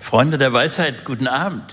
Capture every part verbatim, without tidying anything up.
Freunde der Weisheit, guten Abend.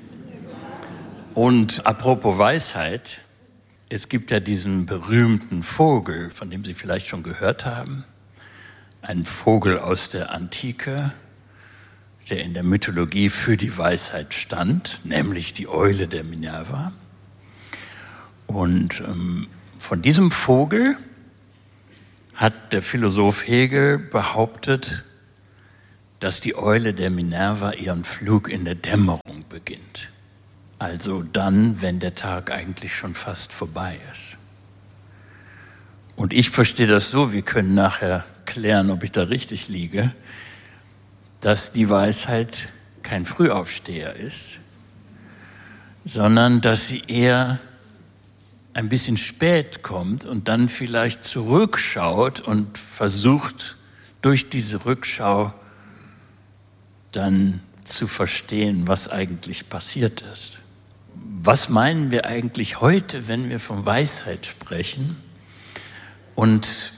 Und apropos Weisheit, es gibt ja diesen berühmten Vogel, von dem Sie vielleicht schon gehört haben. Ein Vogel aus der Antike, der in der Mythologie für die Weisheit stand, nämlich die Eule der Minerva. Und ähm, von diesem Vogel hat der Philosoph Hegel behauptet, dass die Eule der Minerva ihren Flug in der Dämmerung beginnt. Also dann, wenn der Tag eigentlich schon fast vorbei ist. Und ich verstehe das so, wir können nachher klären, ob ich da richtig liege, dass die Weisheit kein Frühaufsteher ist, sondern dass sie eher ein bisschen spät kommt und dann vielleicht zurückschaut und versucht, durch diese Rückschau dann zu verstehen, was eigentlich passiert ist. Was meinen wir eigentlich heute, wenn wir von Weisheit sprechen? Und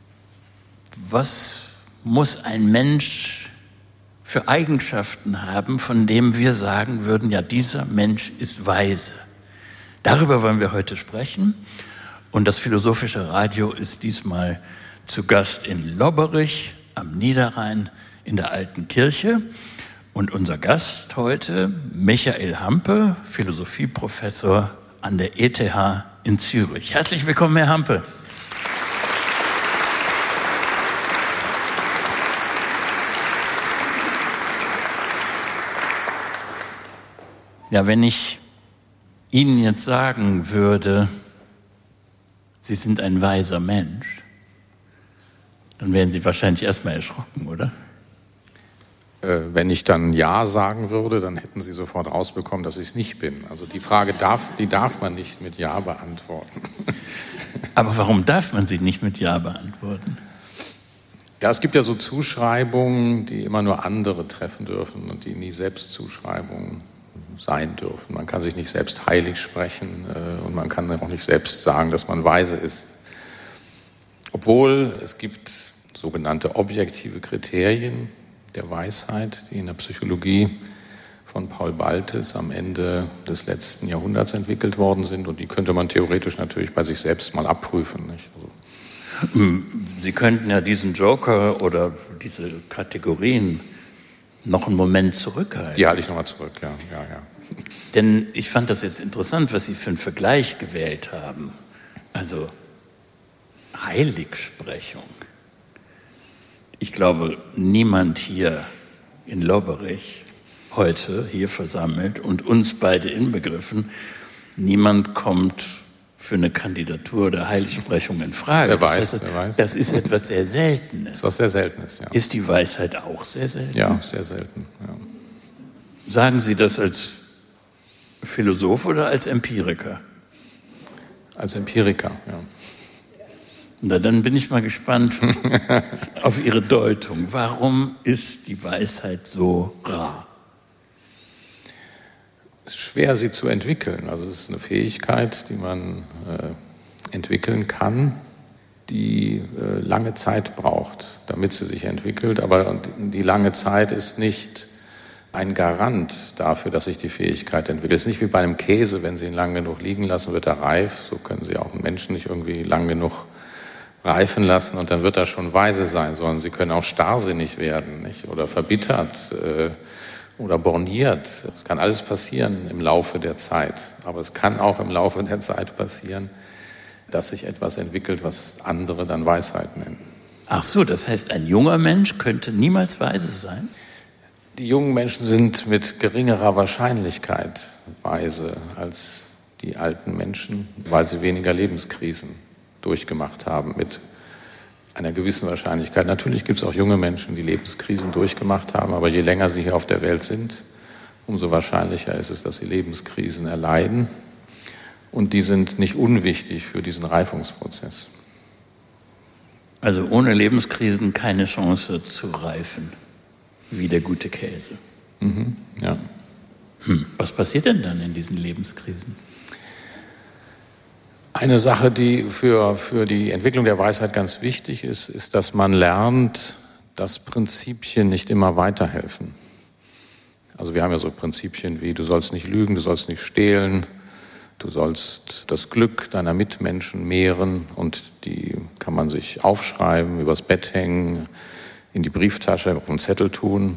was muss ein Mensch für Eigenschaften haben, von dem wir sagen würden, ja, dieser Mensch ist weise? Darüber wollen wir heute sprechen. Und das Philosophische Radio ist diesmal zu Gast in Lobberich am Niederrhein in der Alten Kirche. Und unser Gast heute, Michael Hampe, Philosophieprofessor an der E T H in Zürich. Herzlich willkommen, Herr Hampe. Ja, wenn ich Ihnen jetzt sagen würde, Sie sind ein weiser Mensch, dann wären Sie wahrscheinlich erstmal erschrocken, oder? Wenn ich dann Ja sagen würde, dann hätten Sie sofort rausbekommen, dass ich es nicht bin. Also die Frage darf, die darf man nicht mit Ja beantworten. Aber warum darf man sie nicht mit Ja beantworten? Ja, es gibt ja so Zuschreibungen, die immer nur andere treffen dürfen und die nie Selbstzuschreibungen sein dürfen. Man kann sich nicht selbst heilig sprechen äh, und man kann auch nicht selbst sagen, dass man weise ist. Obwohl es gibt sogenannte objektive Kriterien der Weisheit, die in der Psychologie von Paul Baltes am Ende des letzten Jahrhunderts entwickelt worden sind. Und die könnte man theoretisch natürlich bei sich selbst mal abprüfen. Nicht? Also Sie könnten ja diesen Joker oder diese Kategorien noch einen Moment zurückhalten. Die halte ich nochmal zurück, ja, ja, ja. Denn ich fand das jetzt interessant, was Sie für einen Vergleich gewählt haben. Also Heiligsprechung. Ich glaube, niemand hier in Lobberich heute hier versammelt und uns beide inbegriffen, niemand kommt für eine Kandidatur der Heiligsprechung in Frage. Wer weiß, das heißt, wer weiß. Das ist etwas sehr Seltenes. Das ist was sehr Seltenes, ja. Ist die Weisheit auch sehr selten? Ja, sehr selten, ja. Sagen Sie das als Philosoph oder als Empiriker? Als Empiriker, ja. Na, dann bin ich mal gespannt auf Ihre Deutung. Warum ist die Weisheit so rar? Es ist schwer, sie zu entwickeln. Also es ist eine Fähigkeit, die man äh, entwickeln kann, die äh, lange Zeit braucht, damit sie sich entwickelt. Aber die lange Zeit ist nicht ein Garant dafür, dass sich die Fähigkeit entwickelt. Es ist nicht wie bei einem Käse, wenn Sie ihn lang genug liegen lassen, wird er reif. So können Sie auch einen Menschen nicht irgendwie lang genug reifen lassen und dann wird er schon weise sein, sondern sie können auch starrsinnig werden, nicht? Oder verbittert äh, oder borniert. Es kann alles passieren im Laufe der Zeit. Aber es kann auch im Laufe der Zeit passieren, dass sich etwas entwickelt, was andere dann Weisheit nennen. Ach so, das heißt, ein junger Mensch könnte niemals weise sein? Die jungen Menschen sind mit geringerer Wahrscheinlichkeit weise als die alten Menschen, weil sie weniger Lebenskrisen durchgemacht haben mit einer gewissen Wahrscheinlichkeit. Natürlich gibt es auch junge Menschen, die Lebenskrisen durchgemacht haben, aber je länger sie hier auf der Welt sind, umso wahrscheinlicher ist es, dass sie Lebenskrisen erleiden. Und die sind nicht unwichtig für diesen Reifungsprozess. Also ohne Lebenskrisen keine Chance zu reifen, wie der gute Käse. Mhm, ja. Hm. Was passiert denn dann in diesen Lebenskrisen? Eine Sache, die für, für die Entwicklung der Weisheit ganz wichtig ist, ist, dass man lernt, dass Prinzipien nicht immer weiterhelfen. Also wir haben ja so Prinzipien wie, du sollst nicht lügen, du sollst nicht stehlen, du sollst das Glück deiner Mitmenschen mehren und die kann man sich aufschreiben, übers Bett hängen, in die Brieftasche, auf einen Zettel tun.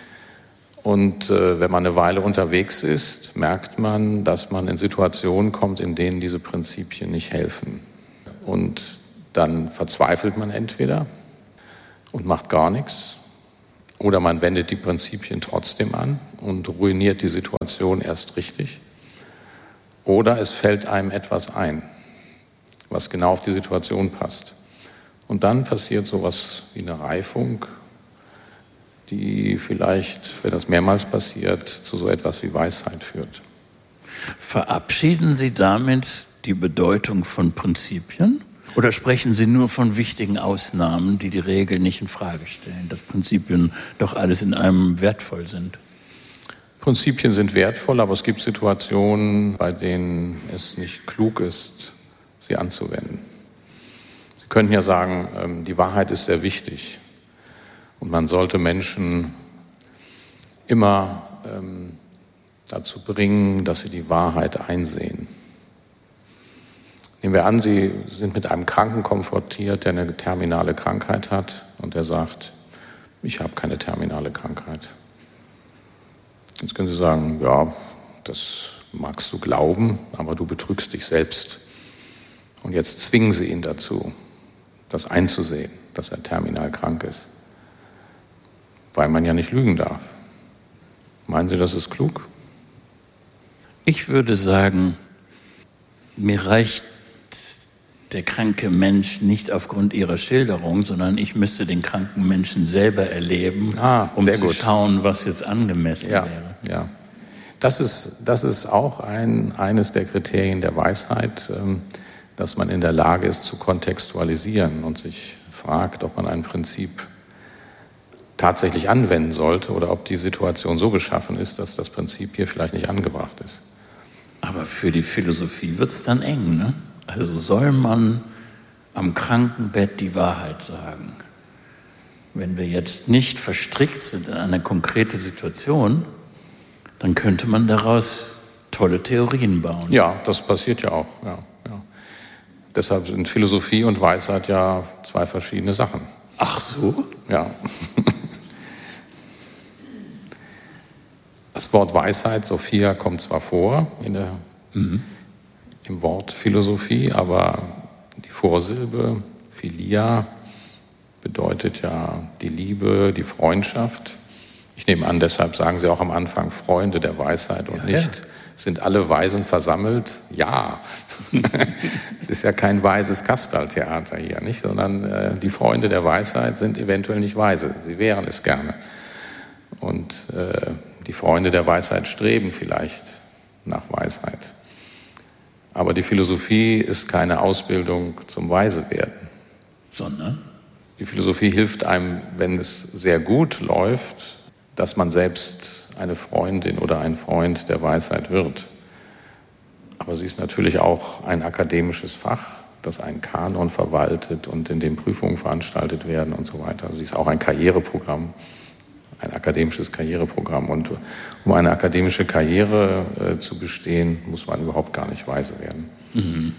Und äh, wenn man eine Weile unterwegs ist, merkt man, dass man in Situationen kommt, in denen diese Prinzipien nicht helfen. Und dann verzweifelt man entweder und macht gar nichts, oder man wendet die Prinzipien trotzdem an und ruiniert die Situation erst richtig. Oder es fällt einem etwas ein, was genau auf die Situation passt. Und dann passiert sowas wie eine Reifung, die vielleicht, wenn das mehrmals passiert, zu so etwas wie Weisheit führt. Verabschieden Sie damit die Bedeutung von Prinzipien? Oder sprechen Sie nur von wichtigen Ausnahmen, die die Regel nicht in Frage stellen, dass Prinzipien doch alles in einem wertvoll sind? Prinzipien sind wertvoll, aber es gibt Situationen, bei denen es nicht klug ist, sie anzuwenden. Sie könnten ja sagen, die Wahrheit ist sehr wichtig und man sollte Menschen immer ähm, dazu bringen, dass sie die Wahrheit einsehen. Nehmen wir an, Sie sind mit einem Kranken konfrontiert, der eine terminale Krankheit hat und der sagt, ich habe keine terminale Krankheit. Jetzt können Sie sagen, ja, das magst du glauben, aber du betrügst dich selbst. Und jetzt zwingen Sie ihn dazu, das einzusehen, dass er terminal krank ist. Weil man ja nicht lügen darf. Meinen Sie, das ist klug? Ich würde sagen, mir reicht der kranke Mensch nicht aufgrund Ihrer Schilderung, sondern ich müsste den kranken Menschen selber erleben, ah, um zu gut. schauen, was jetzt angemessen ja, wäre. Ja, das ist, das ist auch ein, eines der Kriterien der Weisheit, dass man in der Lage ist zu kontextualisieren und sich fragt, ob man ein Prinzip tatsächlich anwenden sollte oder ob die Situation so beschaffen ist, dass das Prinzip hier vielleicht nicht angebracht ist. Aber für die Philosophie wird es dann eng, ne? Also soll man am Krankenbett die Wahrheit sagen? Wenn wir jetzt nicht verstrickt sind in eine konkrete Situation, dann könnte man daraus tolle Theorien bauen. Ja, das passiert ja auch. Ja, ja. Deshalb sind Philosophie und Weisheit ja zwei verschiedene Sachen. Ach so? Ja. Das Wort Weisheit, Sophia, kommt zwar vor in der, mhm. im Wort Philosophie, aber die Vorsilbe Philia bedeutet ja die Liebe, die Freundschaft. Ich nehme an, deshalb sagen Sie auch am Anfang Freunde der Weisheit und ja, nicht, ja. Sind alle Weisen versammelt? Ja. Es ist ja kein weises Kasperltheater hier, nicht? Sondern äh, die Freunde der Weisheit sind eventuell nicht weise. Sie wären es gerne. Und äh, die Freunde der Weisheit streben vielleicht nach Weisheit. Aber die Philosophie ist keine Ausbildung zum Weisewerden. Sondern? Die Philosophie hilft einem, wenn es sehr gut läuft, dass man selbst eine Freundin oder ein Freund der Weisheit wird. Aber sie ist natürlich auch ein akademisches Fach, das einen Kanon verwaltet und in dem Prüfungen veranstaltet werden und so weiter. Sie ist auch ein Karriereprogramm, ein akademisches Karriereprogramm. Und um eine akademische Karriere äh, zu bestehen, muss man überhaupt gar nicht weise werden. Mhm.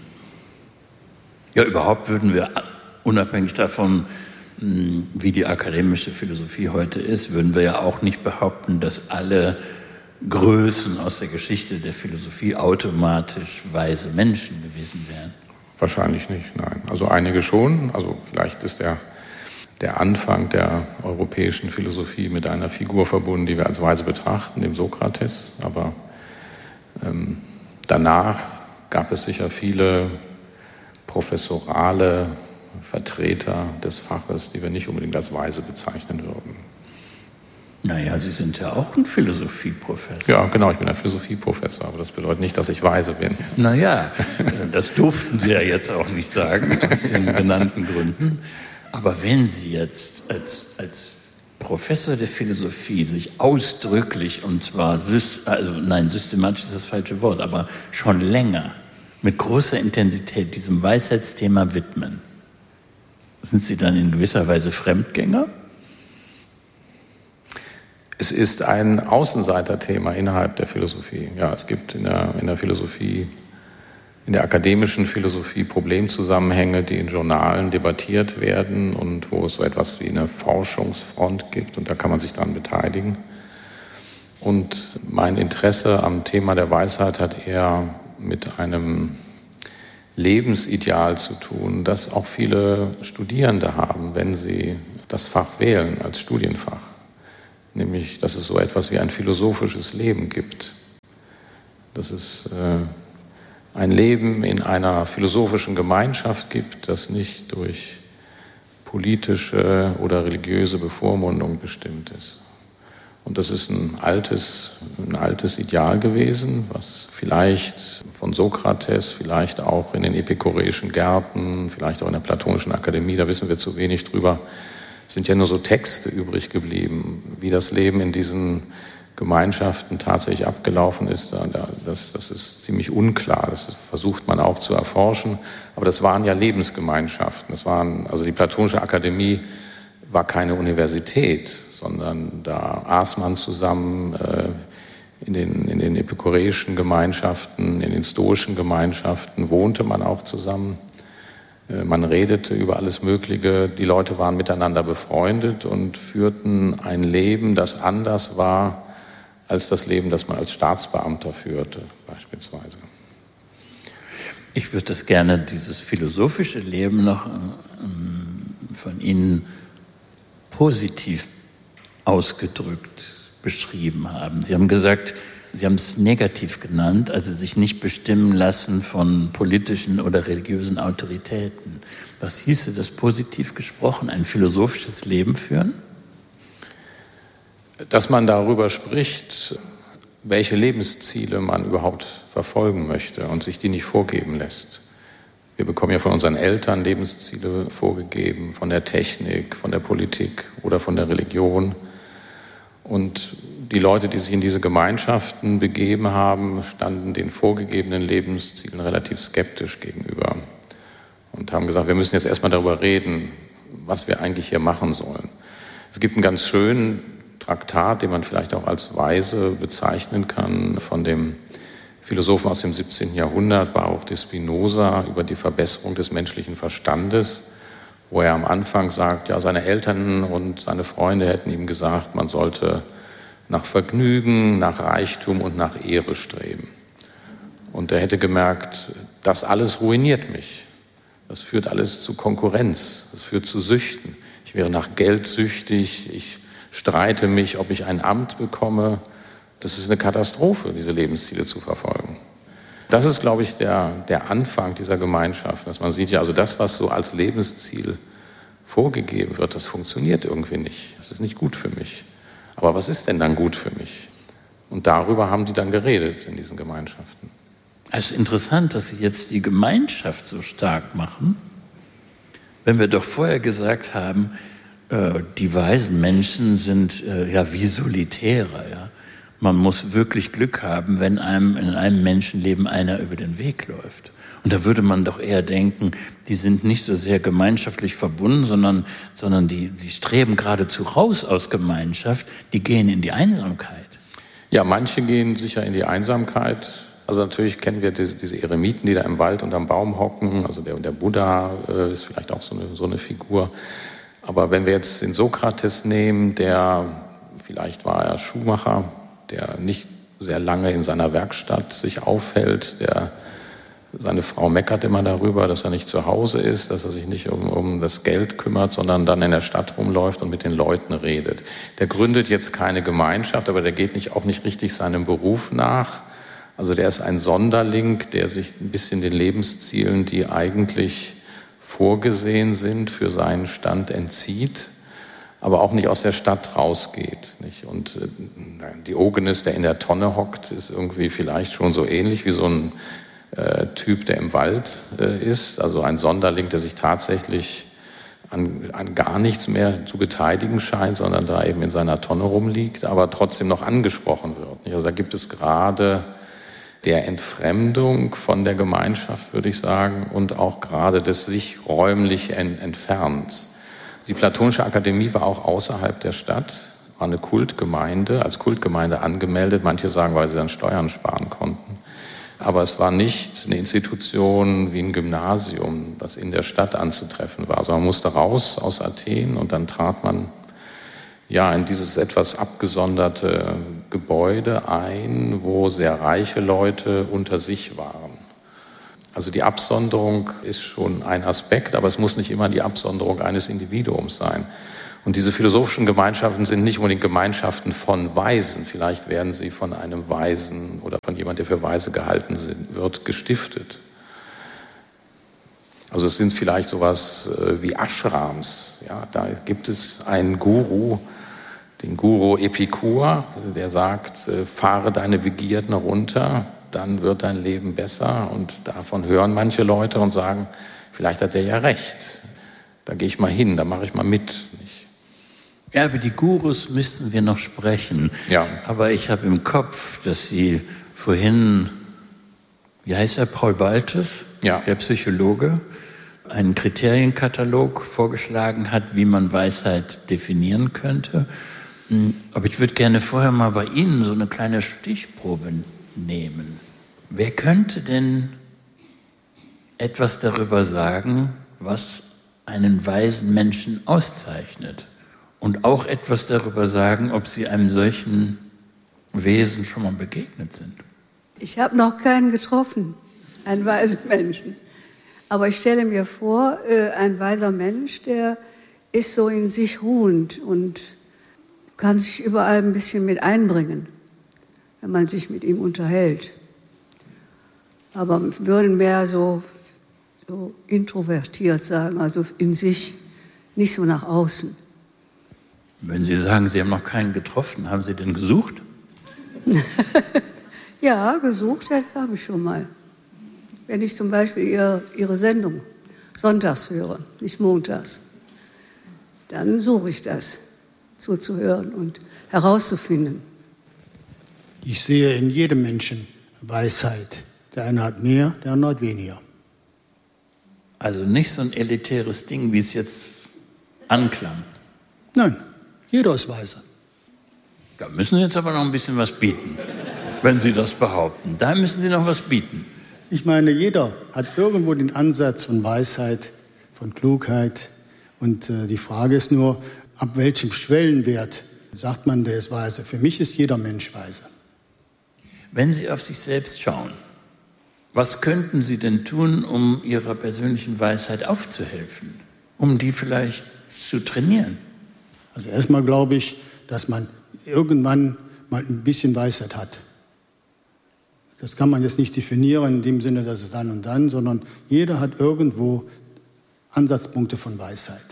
Ja, überhaupt würden wir, unabhängig davon, wie die akademische Philosophie heute ist, würden wir ja auch nicht behaupten, dass alle Größen aus der Geschichte der Philosophie automatisch weise Menschen gewesen wären. Wahrscheinlich nicht, nein. Also einige schon. Also vielleicht ist der, der Anfang der europäischen Philosophie mit einer Figur verbunden, die wir als weise betrachten, dem Sokrates. Aber ähm, danach gab es sicher viele professorale Vertreter des Faches, die wir nicht unbedingt als weise bezeichnen würden. Naja, Sie sind ja auch ein Philosophieprofessor. Ja, genau, ich bin ein Philosophieprofessor, aber das bedeutet nicht, dass ich weise bin. Naja, das durften Sie ja jetzt auch nicht sagen, aus den genannten Gründen. Aber wenn Sie jetzt als, als Professor der Philosophie sich ausdrücklich, und zwar, also nein, systematisch ist das falsche Wort, aber schon länger, mit großer Intensität diesem Weisheitsthema widmen, sind Sie dann in gewisser Weise Fremdgänger? Es ist ein Außenseiterthema innerhalb der Philosophie. Ja, es gibt in der, in der Philosophie, in der akademischen Philosophie Problemzusammenhänge, die in Journalen debattiert werden und wo es so etwas wie eine Forschungsfront gibt und da kann man sich daran beteiligen. Und mein Interesse am Thema der Weisheit hat eher mit einem Lebensideal zu tun, das auch viele Studierende haben, wenn sie das Fach wählen als Studienfach. Nämlich, dass es so etwas wie ein philosophisches Leben gibt. Dass es äh, ein Leben in einer philosophischen Gemeinschaft gibt, das nicht durch politische oder religiöse Bevormundung bestimmt ist. Und das ist ein altes, ein altes Ideal gewesen, was vielleicht von Sokrates, vielleicht auch in den epikureischen Gärten, vielleicht auch in der Platonischen Akademie, da wissen wir zu wenig drüber, sind ja nur so Texte übrig geblieben, wie das Leben in diesen Gemeinschaften tatsächlich abgelaufen ist. Das, das ist ziemlich unklar, das versucht man auch zu erforschen. Aber das waren ja Lebensgemeinschaften. Das waren, also die Platonische Akademie war keine Universität, sondern da aß man zusammen äh, in den, in den epikureischen Gemeinschaften, in den stoischen Gemeinschaften, wohnte man auch zusammen. Man redete über alles Mögliche, die Leute waren miteinander befreundet und führten ein Leben, das anders war als das Leben, das man als Staatsbeamter führte, beispielsweise. Ich würde das gerne, dieses philosophische Leben noch von Ihnen positiv ausgedrückt beschrieben haben. Sie haben gesagt, Sie haben es negativ genannt, also sich nicht bestimmen lassen von politischen oder religiösen Autoritäten. Was hieße das positiv gesprochen, ein philosophisches Leben führen? Dass man darüber spricht, welche Lebensziele man überhaupt verfolgen möchte und sich die nicht vorgeben lässt. Wir bekommen ja von unseren Eltern Lebensziele vorgegeben, von der Technik, von der Politik oder von der Religion. Und die Leute, die sich in diese Gemeinschaften begeben haben, standen den vorgegebenen Lebenszielen relativ skeptisch gegenüber und haben gesagt, wir müssen jetzt erstmal darüber reden, was wir eigentlich hier machen sollen. Es gibt einen ganz schönen Traktat, den man vielleicht auch als weise bezeichnen kann, von dem Philosophen aus dem siebzehnten Jahrhundert, Baruch de Spinoza, über die Verbesserung des menschlichen Verstandes, wo er am Anfang sagt, ja, seine Eltern und seine Freunde hätten ihm gesagt, man sollte nach Vergnügen, nach Reichtum und nach Ehre streben. Und er hätte gemerkt, das alles ruiniert mich. Das führt alles zu Konkurrenz, das führt zu Süchten. Ich wäre nach Geld süchtig, ich streite mich, ob ich ein Amt bekomme. Das ist eine Katastrophe, diese Lebensziele zu verfolgen. Das ist, glaube ich, der, der Anfang dieser Gemeinschaft, dass man sieht, ja, also das, was so als Lebensziel vorgegeben wird, das funktioniert irgendwie nicht. Das ist nicht gut für mich. Aber was ist denn dann gut für mich? Und darüber haben die dann geredet in diesen Gemeinschaften. Es ist interessant, dass Sie jetzt die Gemeinschaft so stark machen, wenn wir doch vorher gesagt haben, äh, die weisen Menschen sind äh, ja wie Solitäre. Ja? Man muss wirklich Glück haben, wenn einem in einem Menschenleben einer über den Weg läuft. Und da würde man doch eher denken, die sind nicht so sehr gemeinschaftlich verbunden, sondern, sondern die, die streben geradezu raus aus Gemeinschaft, die gehen in die Einsamkeit. Ja, manche gehen sicher in die Einsamkeit. Also natürlich kennen wir diese, diese Eremiten, die da im Wald unterm Baum hocken. Also der, der Buddha äh, ist vielleicht auch so eine, so eine Figur. Aber wenn wir jetzt den Sokrates nehmen, der, vielleicht war er Schuhmacher, der nicht sehr lange in seiner Werkstatt sich aufhält, der seine Frau meckert immer darüber, dass er nicht zu Hause ist, dass er sich nicht um, um das Geld kümmert, sondern dann in der Stadt rumläuft und mit den Leuten redet. Der gründet jetzt keine Gemeinschaft, aber der geht nicht, auch nicht richtig seinem Beruf nach. Also der ist ein Sonderling, der sich ein bisschen den Lebenszielen, die eigentlich vorgesehen sind, für seinen Stand entzieht, aber auch nicht aus der Stadt rausgeht. Nicht? Und äh, Diogenes, der in der Tonne hockt, ist irgendwie vielleicht schon so ähnlich wie so ein äh, Typ, der im Wald äh, ist. Also ein Sonderling, der sich tatsächlich an, an gar nichts mehr zu beteiligen scheint, sondern da eben in seiner Tonne rumliegt, aber trotzdem noch angesprochen wird. Nicht? Also da gibt es gerade der Entfremdung von der Gemeinschaft, würde ich sagen, und auch gerade des sich räumlich Entfernens. Die Platonische Akademie war auch außerhalb der Stadt war eine Kultgemeinde, als Kultgemeinde angemeldet. Manche sagen, weil sie dann Steuern sparen konnten. Aber es war nicht eine Institution wie ein Gymnasium, das in der Stadt anzutreffen war. Also man musste raus aus Athen und dann trat man ja in dieses etwas abgesonderte Gebäude ein, wo sehr reiche Leute unter sich waren. Also die Absonderung ist schon ein Aspekt, aber es muss nicht immer die Absonderung eines Individuums sein. Und diese philosophischen Gemeinschaften sind nicht unbedingt Gemeinschaften von Weisen. Vielleicht werden sie von einem Weisen oder von jemand, der für Weise gehalten wird, gestiftet. Also es sind vielleicht sowas wie Ashrams. Ja, da gibt es einen Guru, den Guru Epikur, der sagt, fahre deine Begierden runter, dann wird dein Leben besser. Und davon hören manche Leute und sagen, vielleicht hat der ja recht. Da gehe ich mal hin, da mache ich mal mit. Ja, über die Gurus müssten wir noch sprechen. Ja. Aber ich habe im Kopf, dass Sie vorhin, wie heißt er, Paul Baltes, ja. der Psychologe, einen Kriterienkatalog vorgeschlagen hat, wie man Weisheit definieren könnte. Aber ich würde gerne vorher mal bei Ihnen so eine kleine Stichprobe nehmen. Wer könnte denn etwas darüber sagen, was einen weisen Menschen auszeichnet? Und auch etwas darüber sagen, ob Sie einem solchen Wesen schon mal begegnet sind. Ich habe noch keinen getroffen, einen weisen Menschen. Aber ich stelle mir vor, ein weiser Mensch, der ist so in sich ruhend und kann sich überall ein bisschen mit einbringen, wenn man sich mit ihm unterhält. Aber würden mehr so, so introvertiert sagen, also in sich, nicht so nach außen. Wenn Sie sagen, Sie haben noch keinen getroffen, haben Sie denn gesucht? Ja, gesucht habe ich schon mal. Wenn ich zum Beispiel Ihre, Ihre Sendung sonntags höre, nicht montags, dann suche ich das, zuzuhören und herauszufinden. Ich sehe in jedem Menschen Weisheit. Der eine hat mehr, der andere hat weniger. Also nicht so ein elitäres Ding, wie es jetzt anklang. Nein. Jeder ist weise. Da müssen Sie jetzt aber noch ein bisschen was bieten, wenn Sie das behaupten. Da müssen Sie noch was bieten. Ich meine, jeder hat irgendwo den Ansatz von Weisheit, von Klugheit. Und äh, die Frage ist nur, ab welchem Schwellenwert sagt man, der ist weise. Für mich ist jeder Mensch weise. Wenn Sie auf sich selbst schauen, was könnten Sie denn tun, um Ihrer persönlichen Weisheit aufzuhelfen? Um die vielleicht zu trainieren? Also erstmal glaube ich, dass man irgendwann mal ein bisschen Weisheit hat. Das kann man jetzt nicht definieren in dem Sinne, dass es dann und dann, sondern jeder hat irgendwo Ansatzpunkte von Weisheit.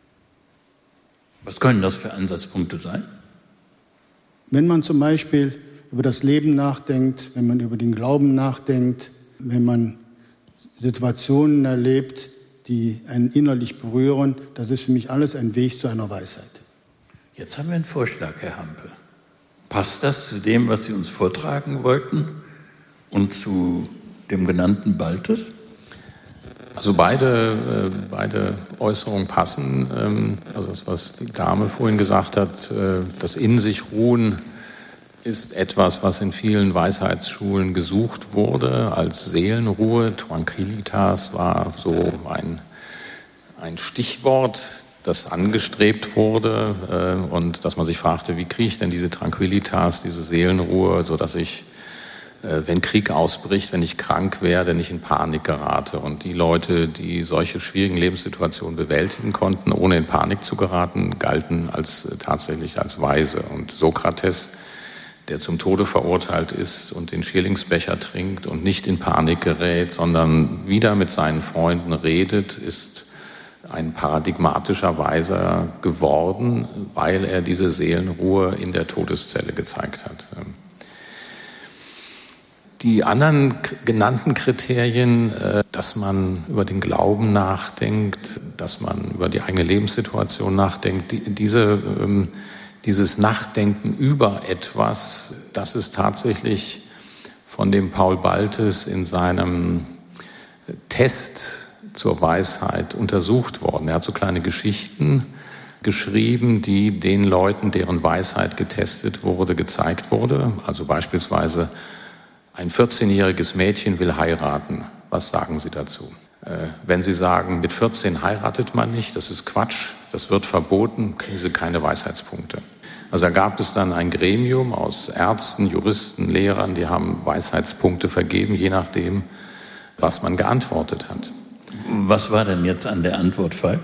Was können das für Ansatzpunkte sein? Wenn man zum Beispiel über das Leben nachdenkt, wenn man über den Glauben nachdenkt, wenn man Situationen erlebt, die einen innerlich berühren, das ist für mich alles ein Weg zu einer Weisheit. Jetzt haben wir einen Vorschlag, Herr Hampe. Passt das zu dem, was Sie uns vortragen wollten und zu dem genannten Baltes? Also beide, äh, beide Äußerungen passen. Ähm, also das, was die Dame vorhin gesagt hat, äh, das in sich ruhen ist etwas, was in vielen Weisheitsschulen gesucht wurde als Seelenruhe. Tranquilitas war so ein, ein Stichwort, das angestrebt wurde äh, und dass man sich fragte, wie kriege ich denn diese Tranquilitas, diese Seelenruhe, sodass ich, äh, wenn Krieg ausbricht, wenn ich krank werde, nicht in Panik gerate. Und die Leute, die solche schwierigen Lebenssituationen bewältigen konnten, ohne in Panik zu geraten, galten als äh, tatsächlich als weise. Und Sokrates, der zum Tode verurteilt ist und den Schierlingsbecher trinkt und nicht in Panik gerät, sondern wieder mit seinen Freunden redet, ist ein paradigmatischer Weiser geworden, weil er diese Seelenruhe in der Todeszelle gezeigt hat. Die anderen genannten Kriterien, dass man über den Glauben nachdenkt, dass man über die eigene Lebenssituation nachdenkt, diese, dieses Nachdenken über etwas, das ist tatsächlich von dem Paul Baltes in seinem Test zur Weisheit untersucht worden. Er hat so kleine Geschichten geschrieben, die den Leuten, deren Weisheit getestet wurde, gezeigt wurde. Also beispielsweise ein vierzehnjähriges Mädchen will heiraten. Was sagen Sie dazu? Äh, wenn Sie sagen, mit vierzehn heiratet man nicht, das ist Quatsch, das wird verboten, kriegen Sie keine Weisheitspunkte. Also da gab es dann ein Gremium aus Ärzten, Juristen, Lehrern, die haben Weisheitspunkte vergeben, je nachdem, was man geantwortet hat. Was war denn jetzt an der Antwort falsch?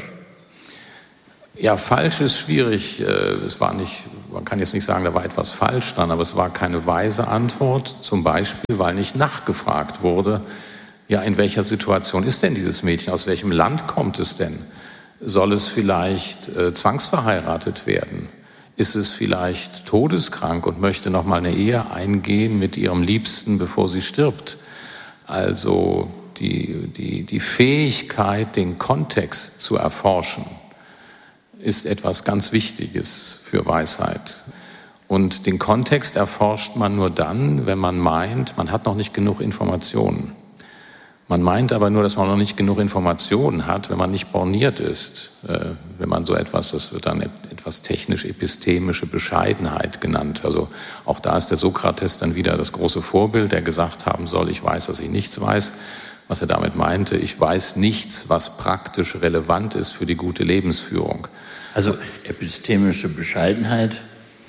Ja, falsch ist schwierig. Es war nicht, man kann jetzt nicht sagen, da war etwas falsch dran, aber es war keine weise Antwort, zum Beispiel, weil nicht nachgefragt wurde, ja, in welcher Situation ist denn dieses Mädchen, aus welchem Land kommt es denn? Soll es vielleicht äh, zwangsverheiratet werden? Ist es vielleicht todeskrank und möchte noch mal eine Ehe eingehen mit ihrem Liebsten, bevor sie stirbt? Also die, die, die Fähigkeit, den Kontext zu erforschen, ist etwas ganz Wichtiges für Weisheit. Und den Kontext erforscht man nur dann, wenn man meint, man hat noch nicht genug Informationen. Man meint aber nur, dass man noch nicht genug Informationen hat, wenn man nicht borniert ist. Äh, wenn man so etwas, das wird dann etwas technisch-epistemische Bescheidenheit genannt. Also auch da ist der Sokrates dann wieder das große Vorbild, der gesagt haben soll, ich weiß, dass ich nichts weiß. Was er damit meinte, ich weiß nichts, was praktisch relevant ist für die gute Lebensführung. Also epistemische Bescheidenheit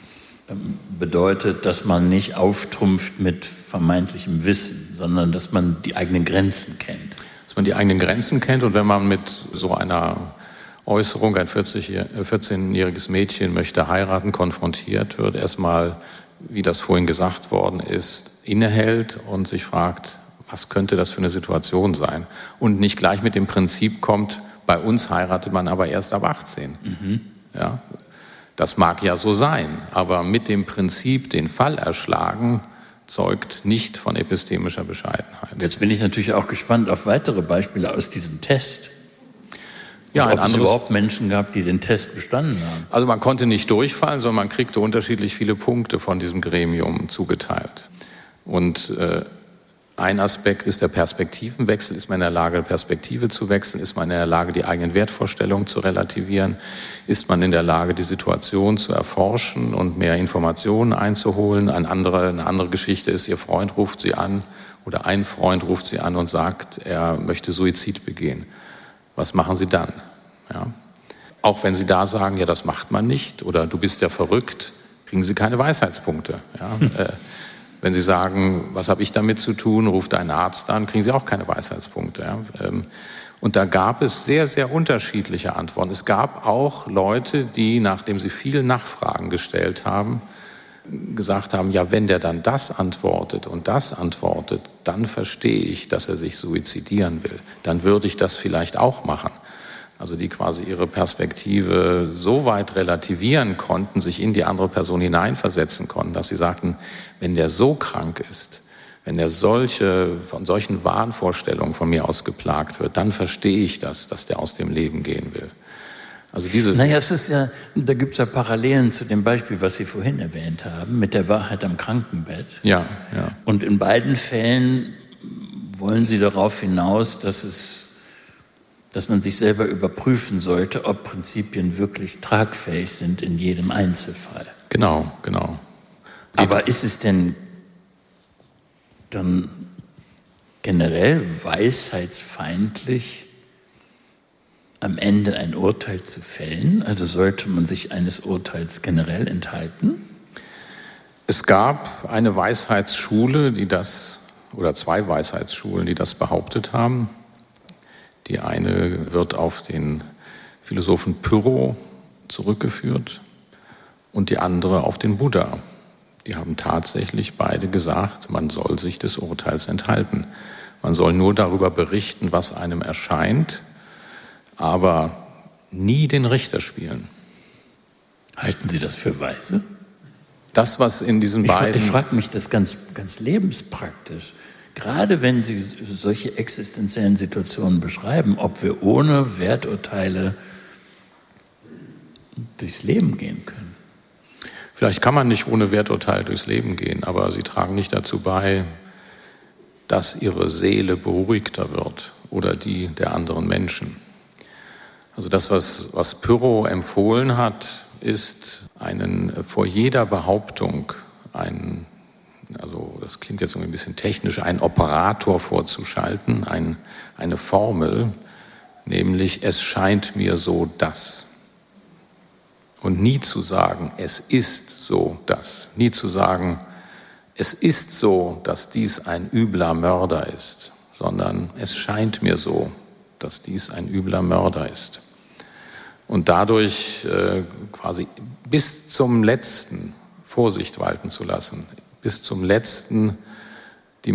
bedeutet, dass man nicht auftrumpft mit vermeintlichem Wissen, sondern dass man die eigenen Grenzen kennt. Dass man die eigenen Grenzen kennt und wenn man mit so einer Äußerung, ein vierzehnjähriges Mädchen möchte heiraten, konfrontiert wird, erstmal, wie das vorhin gesagt worden ist, innehält und sich fragt, was könnte das für eine Situation sein? Und nicht gleich mit dem Prinzip kommt, bei uns heiratet man aber erst ab achtzehn. Mhm. Ja, das mag ja so sein, aber mit dem Prinzip den Fall erschlagen, zeugt nicht von epistemischer Bescheidenheit. Jetzt bin ich natürlich auch gespannt auf weitere Beispiele aus diesem Test. Ja, ob ein es anderes, überhaupt Menschen gab, die den Test bestanden haben. Also man konnte nicht durchfallen, sondern man kriegte unterschiedlich viele Punkte von diesem Gremium zugeteilt. Und äh, ein Aspekt ist der Perspektivenwechsel. Ist man in der Lage, Perspektive zu wechseln? Ist man in der Lage, die eigenen Wertvorstellungen zu relativieren? Ist man in der Lage, die Situation zu erforschen und mehr Informationen einzuholen? Eine andere, eine andere Geschichte ist, Ihr Freund ruft Sie an oder ein Freund ruft Sie an und sagt, er möchte Suizid begehen. Was machen Sie dann? Ja. Auch wenn Sie da sagen, ja, das macht man nicht oder du bist ja verrückt, kriegen Sie keine Weisheitspunkte. Ja. Hm. Äh, Wenn Sie sagen, was habe ich damit zu tun, ruft ein Arzt an, kriegen Sie auch keine Weisheitspunkte. Ja. Und da gab es sehr, sehr unterschiedliche Antworten. Es gab auch Leute, die, nachdem sie viele Nachfragen gestellt haben, gesagt haben, ja, wenn der dann das antwortet und das antwortet, dann verstehe ich, dass er sich suizidieren will. Dann würde ich das vielleicht auch machen. Also die quasi ihre Perspektive so weit relativieren konnten, sich in die andere Person hineinversetzen konnten, dass sie sagten, wenn der so krank ist, wenn der solche, von solchen Wahnvorstellungen von mir aus geplagt wird, dann verstehe ich das, dass der aus dem Leben gehen will. Also diese naja, es ist ja, da gibt es ja Parallelen zu dem Beispiel, was Sie vorhin erwähnt haben, mit der Wahrheit am Krankenbett. Ja, ja. Und in beiden Fällen wollen Sie darauf hinaus, dass es dass man sich selber überprüfen sollte, ob Prinzipien wirklich tragfähig sind in jedem Einzelfall. Genau, genau. Aber ist es denn dann generell weisheitsfeindlich, am Ende ein Urteil zu fällen? Also sollte man sich eines Urteils generell enthalten? Es gab eine Weisheitsschule, die das, oder zwei Weisheitsschulen, die das behauptet haben. Die eine wird auf den Philosophen Pyrrho zurückgeführt und die andere auf den Buddha. Die haben tatsächlich beide gesagt, man soll sich des Urteils enthalten. Man soll nur darüber berichten, was einem erscheint, aber nie den Richter spielen. Halten Sie das für weise? Das, was in diesen ich beiden... Ich frage mich das ganz, ganz lebenspraktisch. Gerade wenn Sie solche existenziellen Situationen beschreiben, ob wir ohne Werturteile durchs Leben gehen können. Vielleicht kann man nicht ohne Werturteil durchs Leben gehen, aber sie tragen nicht dazu bei, dass ihre Seele beruhigter wird oder die der anderen Menschen. Also das, was, was Pyrrho empfohlen hat, ist einen vor jeder Behauptung einen, also das klingt jetzt irgendwie ein bisschen technisch, einen Operator vorzuschalten, ein, eine Formel, nämlich es scheint mir so, dass. Und nie zu sagen, es ist so, dass. Nie zu sagen, es ist so, dass dies ein übler Mörder ist, sondern es scheint mir so, dass dies ein übler Mörder ist. Und dadurch äh, quasi bis zum letzten Vorsicht walten zu lassen, bis zum letzten